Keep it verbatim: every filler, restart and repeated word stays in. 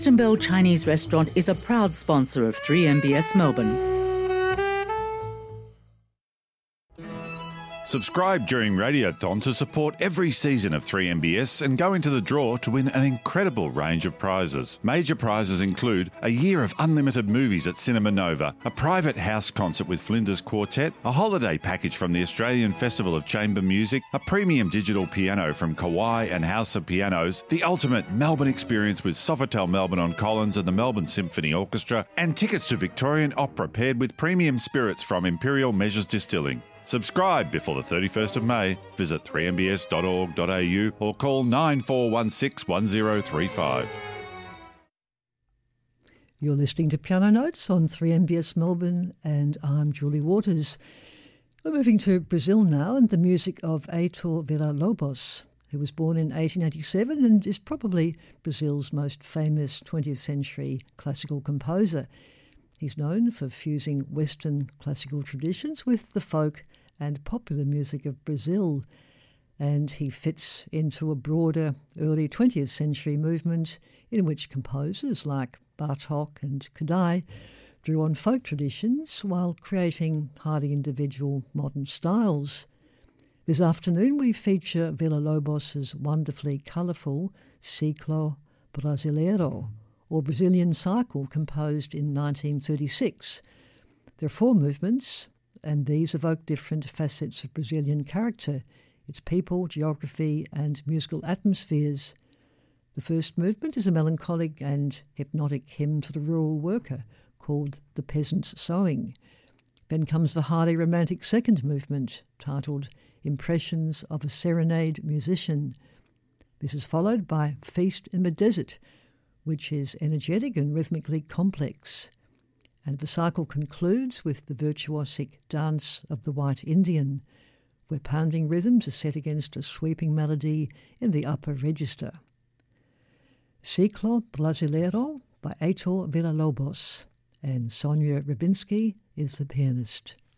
Kristen Bell Chinese Restaurant is a proud sponsor of three M B S Melbourne. Subscribe during Radiothon to support every season of three M B S and go into the draw to win an incredible range of prizes. Major prizes include a year of unlimited movies at Cinema Nova, a private house concert with Flinders Quartet, a holiday package from the Australian Festival of Chamber Music, a premium digital piano from Kawai and House of Pianos, the ultimate Melbourne experience with Sofitel Melbourne on Collins and the Melbourne Symphony Orchestra, and tickets to Victorian Opera paired with premium spirits from Imperial Measures Distilling. Subscribe before the thirty-first of May. Visit three m b s dot org dot a u or call nine four one six one zero three five. You're listening to Piano Notes on three M B S Melbourne, and I'm Julie Waters. We're moving to Brazil now and the music of Heitor Villa-Lobos, who was born in eighteen eighty-seven and is probably Brazil's most famous twentieth century classical composer. He's known for fusing Western classical traditions with the folk and popular music of Brazil, and he fits into a broader early twentieth century movement in which composers like Bartók and Kodály drew on folk traditions while creating highly individual modern styles. This afternoon we feature Villa-Lobos' wonderfully colourful Ciclo Brasileiro, or Brazilian Cycle, composed in nineteen thirty-six. There are four movements, and these evoke different facets of Brazilian character, its people, geography, and musical atmospheres. The first movement is a melancholic and hypnotic hymn to the rural worker called The Peasant's Sowing. Then comes the highly romantic second movement, titled Impressions of a Serenade Musician. This is followed by Feast in the Desert, which is energetic and rhythmically complex. And the cycle concludes with the virtuosic Dance of the White Indian, where pounding rhythms are set against a sweeping melody in the upper register. Ciclo Brasileiro by Heitor Villa-Lobos, and Sonia Rybinski is the pianist.